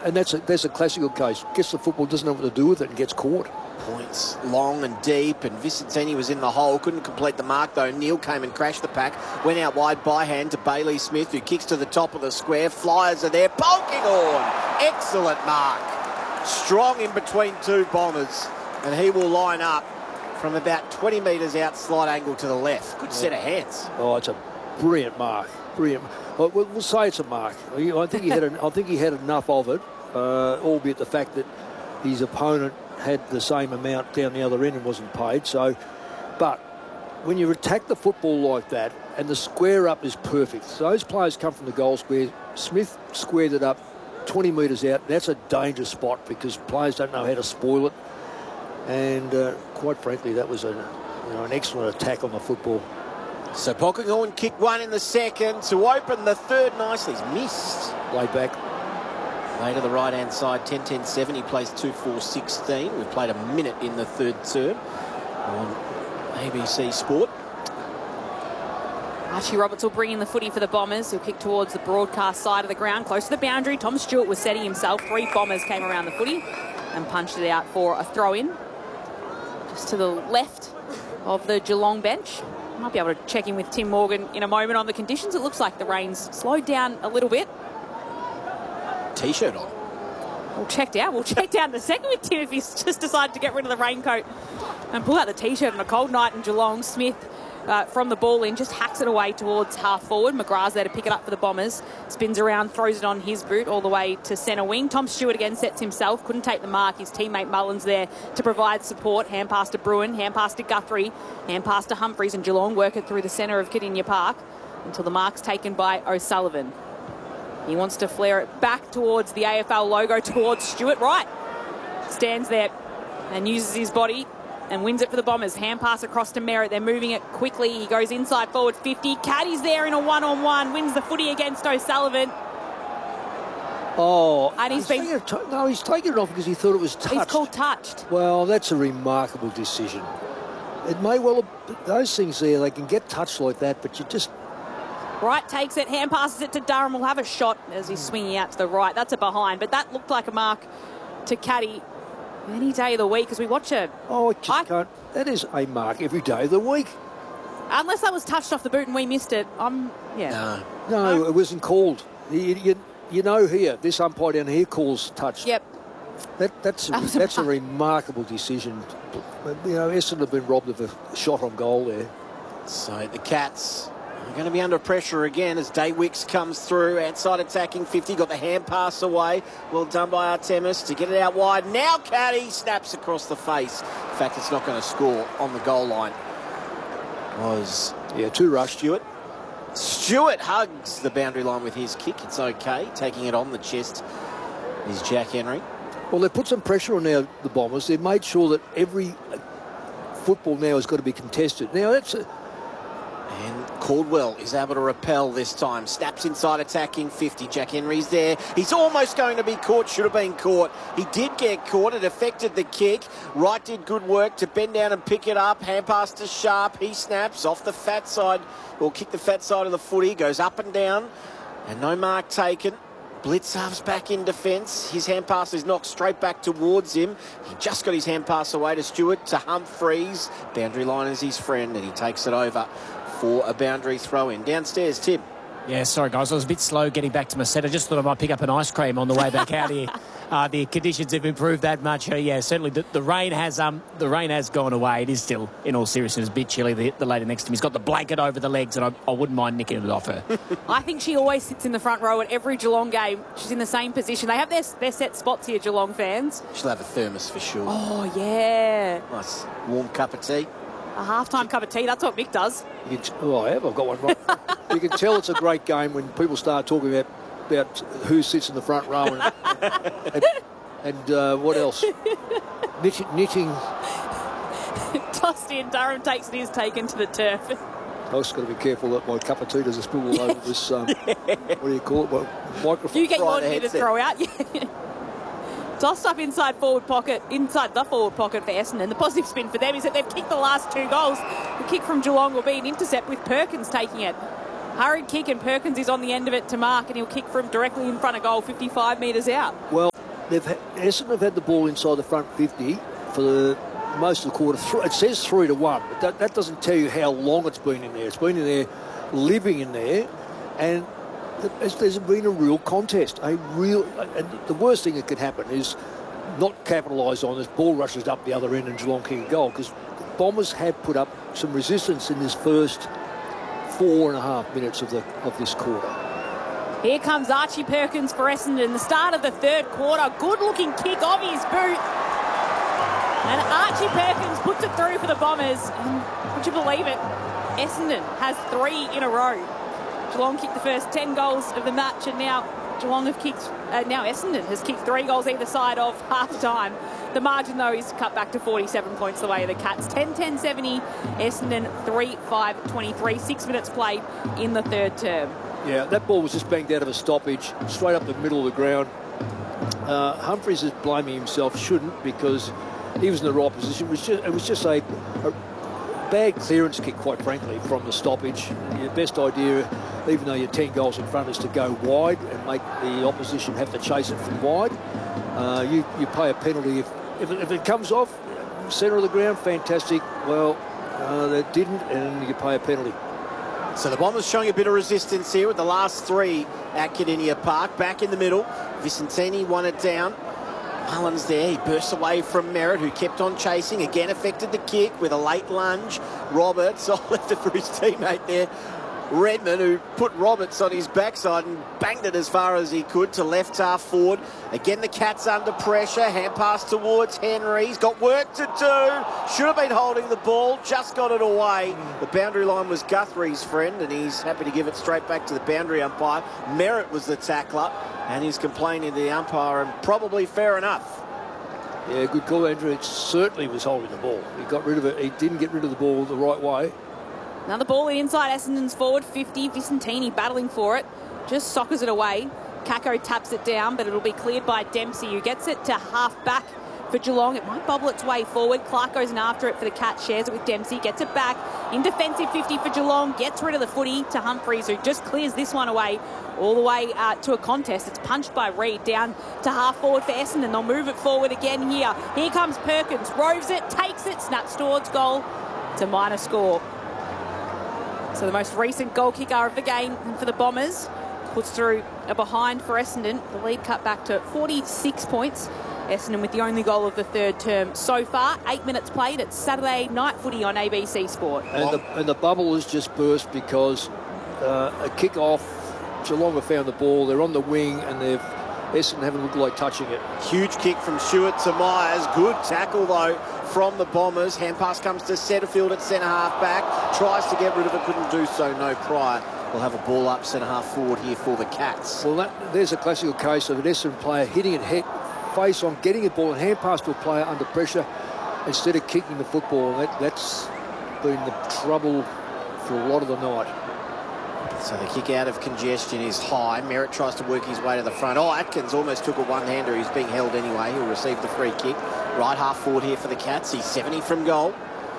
and that's a classical case. Gets the football, doesn't know what to do with it, and gets caught. Points long and deep, and Vicentini was in the hole. Couldn't complete the mark, though. Neal came and crashed the pack. Went out wide by hand to Bailey Smith, who kicks to the top of the square. Flyers are there. Polkinghorne! Excellent mark. Strong in between two bombers, and he will line up from about 20 metres out, slight angle to the left. Good set of hands. Oh, it's a brilliant mark. Brilliant. Well, we'll say it's a mark. I think he had enough of it, albeit the fact that his opponent had the same amount down the other end and wasn't paid. So, but when you attack the football like that and the square up is perfect, so those players come from the goal square. Smith squared it up 20 metres out. That's a dangerous spot because players don't know how to spoil it. And quite frankly, that was an excellent attack on the football. So Polkinghorne kicked one in the second to open the third nicely. He's missed. Way back. Way to the right-hand side, 10-10-7. He plays 2-4-16. We've played a minute in the third term on ABC Sport. Archie Roberts will bring in the footy for the Bombers. He'll kick towards the broadcast side of the ground, close to the boundary. Tom Stewart was setting himself. 3 Bombers came around the footy and punched it out for a throw-in. Just to the left of the Geelong bench. Might be able to check in with Tim Morgan in a moment on the conditions. It looks like the rain's slowed down a little bit. T-shirt on. We'll check down in a second with Tim if he's just decided to get rid of the raincoat and pull out the T-shirt on a cold night in Geelong. Smith from the ball in just hacks it away towards half forward. McGrath's there to pick it up for the Bombers. Spins around, throws it on his boot all the way to centre wing. Tom Stewart again sets himself. Couldn't take the mark. His teammate Mullins there to provide support. Hand pass to Bruin, hand pass to Guthrie, hand pass to Humphreys, and Geelong work it through the centre of Kardinia Park until the mark's taken by O'Sullivan. He wants to flare it back towards the AFL logo, towards Stewart. Right. Stands there and uses his body and wins it for the Bombers. Hand pass across to Merritt. They're moving it quickly. He goes inside forward 50. Caddy's there in a one-on-one. Wins the footy against O'Sullivan. Oh, and he's taken it off because he thought it was touched. He's called touched. Well, that's a remarkable decision. It may well have, those things there, they can get touched like that, but you just... Right takes it, hand passes it to Durham. Will have a shot as he's swinging out to the right. That's a behind, but that looked like a mark to Caddy any day of the week because we watch it. Oh, it just can't. That is a mark every day of the week. Unless that was touched off the boot and we missed it. No, it wasn't called. You know here, this umpire down here calls touched. Yep. That's a remarkable decision. You know, Essendon have been robbed of a shot on goal there. So the Cats are going to be under pressure again as Daywicks comes through. Outside attacking 50. Got the hand pass away. Well done by Artemis to get it out wide. Now Caddy snaps across the face. In fact, it's not going to score on the goal line. Too rushed. Stewart hugs the boundary line with his kick. It's okay. Taking it on the chest is Jack Henry. Well, they've put some pressure on now, the Bombers. They've made sure that every football now has got to be contested. Now, And Caldwell is able to repel this time. Snaps inside attacking 50. Jack Henry's there. He's almost going to be caught. Should have been caught. He did get caught. It affected the kick. Wright did good work to bend down and pick it up. Hand pass to Sharp. He snaps off the fat side. Or kick the fat side of the footy. Goes up and down. And no mark taken. Blitz halves back in defence. His hand pass is knocked straight back towards him. He just got his hand pass away to Stewart, to Humphreys. Boundary line is his friend, and he takes it over for a boundary throw-in. Downstairs, Tim. Yeah, sorry, guys. I was a bit slow getting back to my set. I just thought I might pick up an ice cream on the way back out here. The conditions have improved that much. Yeah, certainly the rain has gone away. It is still, in all seriousness, a bit chilly. The lady next to me has got the blanket over the legs, and I wouldn't mind nicking it off her. I think she always sits in the front row at every Geelong game. She's in the same position. They have their set spots here, Geelong fans. She'll have a thermos for sure. Oh, yeah. Nice warm cup of tea. A half-time cup of tea. That's what Mick does. I have. I've got one right. You can tell it's a great game when people start talking about who sits in the front row and what else? Knitting. Tossed in. Durham takes it. Is taken to the turf. I've just got to be careful that my cup of tea doesn't spill all over this, what do you call it, microphone. You get your here to throw out. Tossed up inside the forward pocket for Essendon. The positive spin for them is that they've kicked the last 2 goals. The kick from Geelong will be an intercept with Perkins taking it. Hurried kick, and Perkins is on the end of it to mark, and he'll kick from directly in front of goal, 55 metres out. Well, Essendon have had the ball inside the front 50 for the most of the quarter. It says 3-1, but that doesn't tell you how long it's been in there. It's been in there, living in there, and there's been a real contest. And the worst thing that could happen is not capitalise on this. Ball rushes up the other end and Geelong kick a goal, because Bombers have put up some resistance in this first 4.5 minutes of this quarter. Here comes Archie Perkins for Essendon. The start of the third quarter. Good-looking kick off his boot. And Archie Perkins puts it through for the Bombers. And would you believe it? Essendon has 3 in a row. Geelong kicked the first 10 goals of the match, and now Essendon has kicked 3 goals either side of half-time. The margin, though, is cut back to 47 points the way of the Cats. 10-10-70, Essendon 3-5-23. 6 minutes played in the third term. Yeah, that ball was just banged out of a stoppage, straight up the middle of the ground. Humphreys is blaming himself, shouldn't, because he was in the right position. It was just a bad clearance kick, quite frankly, from the stoppage. Your best idea, even though you're 10 goals in front, is to go wide and make the opposition have to chase it from wide. You pay a penalty if it comes off centre of the ground. Fantastic. Well, they didn't, and you pay a penalty. So the Bombers showing a bit of resistance here with the last 3 at Kardinia Park. Back in the middle, Vicentini won it down. Mullins there, he bursts away from Merritt, who kept on chasing. Again affected the kick with a late lunge. Roberts left it for his teammate there, Redmond, who put Roberts on his backside and banged it as far as he could to left half forward. Again, the Cats under pressure. Hand pass towards Henry. He's got work to do. Should have been holding the ball. Just got it away. The boundary line was Guthrie's friend, and he's happy to give it straight back to the boundary umpire. Merritt was the tackler, and he's complaining to the umpire, and probably fair enough. Yeah, good call, Andrew. It certainly was holding the ball. He got rid of it. He didn't get rid of the ball the right way. Another ball inside Essendon's forward 50. Vicentini battling for it. Just soccers it away. Kako taps it down, but it'll be cleared by Dempsey, who gets it to half back for Geelong. It might bobble its way forward. Clark goes in after it for the Cats. Shares it with Dempsey. Gets it back. In defensive 50 for Geelong. Gets rid of the footy to Humphreys, who just clears this one away all the way to a contest. It's punched by Reid down to half forward for Essendon. They'll move it forward again here. Here comes Perkins. Roves it. Takes it. Snaps towards goal. It's a minor score. So the most recent goal kicker of the game for the Bombers puts through a behind for Essendon. The lead cut back to 46 points. Essendon with the only goal of the third term so far. 8 minutes played. It's Saturday night footy on ABC Sport. And the bubble has just burst because a kick off. Geelong have found the ball. They're on the wing, and Essendon haven't looked like touching it. Huge kick from Stewart to Myers. Good tackle, though, from the Bombers. Hand pass comes to Setterfield at centre-half back. Tries to get rid of it, couldn't do so. No Pryor will have a ball up centre-half forward here for the Cats. Well, there's a classical case of an Essendon player hitting it head, face on, getting a ball and hand pass to a player under pressure instead of kicking the football. That's been the trouble for a lot of the night. So the kick out of congestion is high. Merritt tries to work his way to the front. Atkins almost took a one-hander. He's being held anyway. He'll receive the free kick. Right half forward here for the Cats. He's 70 from goal.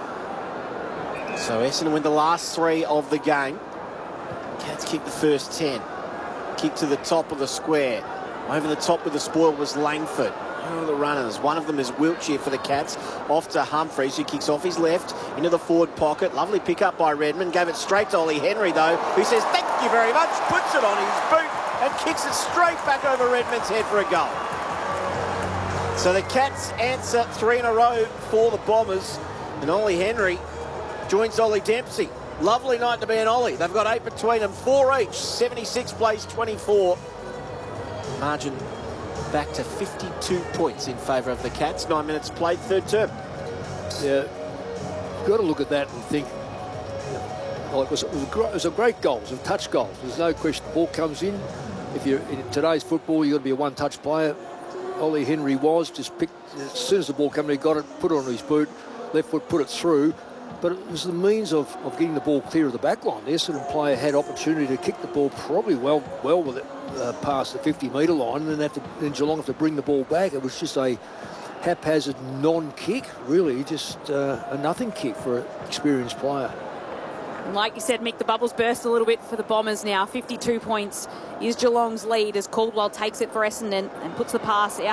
So Essendon win the last 3 of the game. Cats kick the first 10. Kick to the top of the square. Over the top with the spoil was Langford. Who are the runners? One of them is Wiltshire for the Cats. Off to Humphreys, who kicks off his left into the forward pocket. Lovely pick up by Redmond. Gave it straight to Ollie Henry, though, who says, thank you very much. Puts it on his boot and kicks it straight back over Redmond's head for a goal. So the Cats answer 3 in a row for the Bombers. And Ollie Henry joins Ollie Dempsey. Lovely night to be an Ollie. They've got 8 between them, 4 each. 76 plays 24. Margin back to 52 points in favour of the Cats. 9 minutes played, third term. Yeah, you've got to look at that and think, well, it was a great goal. It was a touch goal. There's no question. The ball comes in. If you're in today's football, you've got to be a one-touch player. Ollie Henry was just picked as soon as the ball came in, he got it, put it on his boot, left foot, put it through. But it was the means of getting the ball clear of the back line. The Essendon player had opportunity to kick the ball probably well with it past the 50-metre line, and then Geelong have to bring the ball back. It was just a haphazard non-kick, really, just a nothing kick for an experienced player. And like you said, Mick, the bubbles burst a little bit for the Bombers now. 52 points is Geelong's lead as Caldwell takes it for Essendon and puts the pass out